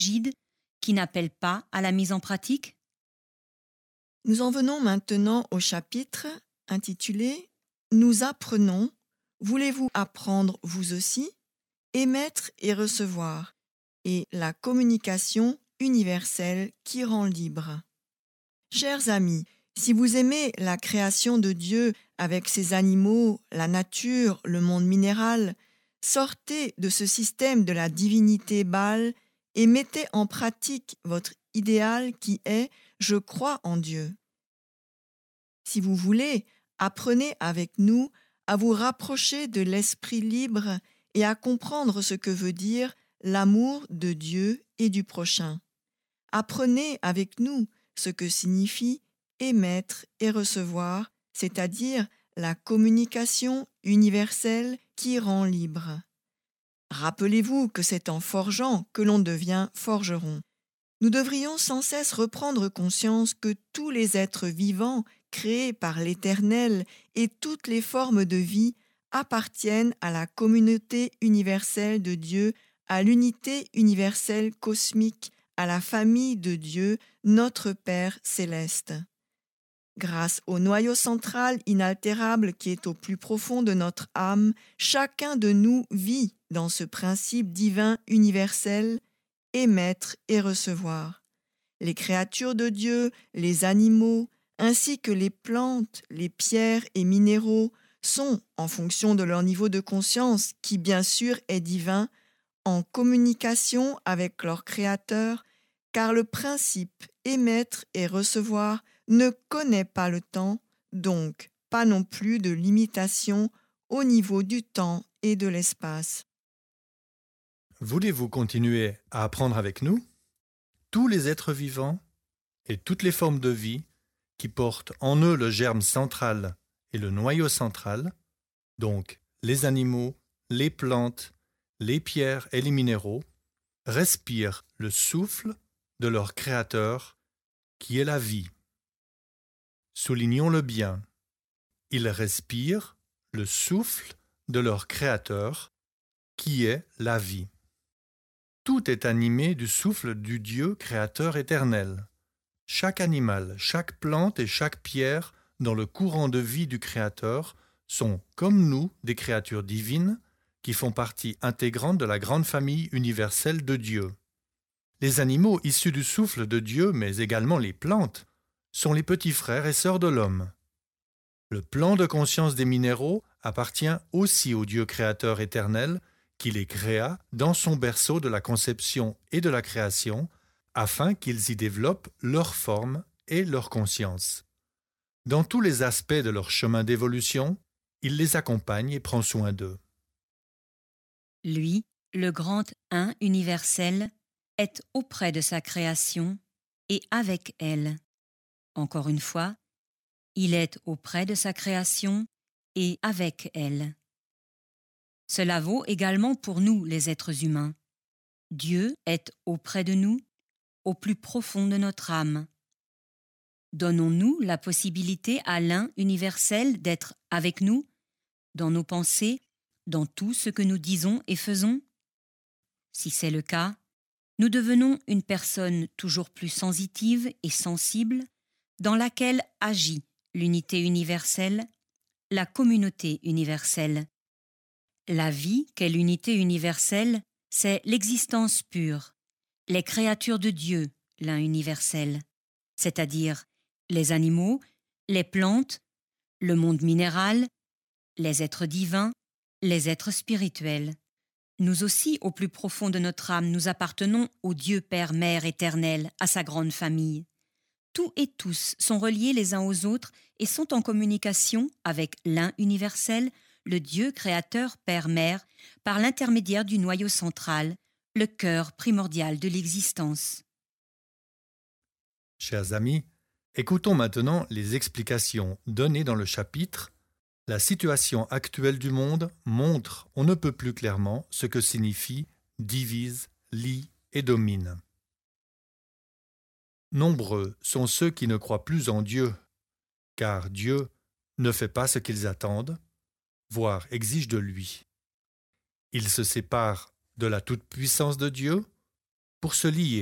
rigides qui n'appellent pas à la mise en pratique? Nous en venons maintenant au chapitre intitulé « Nous apprenons, voulez-vous apprendre vous aussi ?» Émettre et recevoir et la communication universelle qui rend libre. Chers amis, si vous aimez la création de Dieu avec ses animaux, la nature, le monde minéral, sortez de ce système de la divinité Baal et mettez en pratique votre idéal qui est « Je crois en Dieu ». Si vous voulez, apprenez avec nous à vous rapprocher de l'esprit libre et à comprendre ce que veut dire l'amour de Dieu et du prochain. Apprenez avec nous ce que signifie émettre et recevoir, c'est-à-dire la communication universelle qui rend libre. Rappelez-vous que c'est en forgeant que l'on devient forgeron. Nous devrions sans cesse reprendre conscience que tous les êtres vivants créés par l'Éternel et toutes les formes de vie appartiennent à la communauté universelle de Dieu, à l'unité universelle cosmique, à la famille de Dieu, notre Père céleste. Grâce au noyau central inaltérable qui est au plus profond de notre âme, chacun de nous vit dans ce principe divin universel, émettre et recevoir. Les créatures de Dieu, les animaux, ainsi que les plantes, les pierres et minéraux sont, en fonction de leur niveau de conscience, qui bien sûr est divin, en communication avec leur Créateur, car le principe émettre et recevoir ne connaît pas le temps, donc pas non plus de limitation au niveau du temps et de l'espace. Voulez-vous continuer à apprendre avec nous? Tous les êtres vivants et toutes les formes de vie qui portent en eux le germe central et le noyau central, donc les animaux, les plantes, les pierres et les minéraux, respirent le souffle de leur Créateur qui est la vie. Soulignons-le bien, ils respirent le souffle de leur Créateur qui est la vie. Tout est animé du souffle du Dieu créateur éternel. Chaque animal, chaque plante et chaque pierre dans le courant de vie du Créateur sont, comme nous, des créatures divines qui font partie intégrante de la grande famille universelle de Dieu. Les animaux issus du souffle de Dieu, mais également les plantes, sont les petits frères et sœurs de l'homme. Le plan de conscience des minéraux appartient aussi au Dieu créateur éternel qui les créa dans son berceau de la conception et de la création, afin qu'ils y développent leur forme et leur conscience. Dans tous les aspects de leur chemin d'évolution, il les accompagne et prend soin d'eux. Lui, le grand Un universel, est auprès de sa création et avec elle. Encore une fois, il est auprès de sa création et avec elle. Cela vaut également pour nous, les êtres humains. Dieu est auprès de nous, au plus profond de notre âme. Donnons-nous la possibilité à l'Un universel d'être avec nous, dans nos pensées, dans tout ce que nous disons et faisons? Si c'est le cas, nous devenons une personne toujours plus sensitive et sensible, dans laquelle agit l'unité universelle, la communauté universelle. La vie qu'est l'unité universelle, c'est l'existence pure, les créatures de Dieu, l'Un universel, c'est-à-dire les animaux, les plantes, le monde minéral, les êtres divins, les êtres spirituels. Nous aussi, au plus profond de notre âme, nous appartenons au Dieu Père Mère éternel, à sa grande famille. Tout et tous sont reliés les uns aux autres et sont en communication avec l'Un universel, le Dieu créateur Père-Mère, par l'intermédiaire du noyau central, le cœur primordial de l'existence. Chers amis, écoutons maintenant les explications données dans le chapitre « La situation actuelle du monde montre, on ne peut plus clairement, ce que signifie divise, lie et domine. » Nombreux sont ceux qui ne croient plus en Dieu, car Dieu ne fait pas ce qu'ils attendent, voire exige de lui. Ils se séparent de la toute-puissance de Dieu, pour se lier.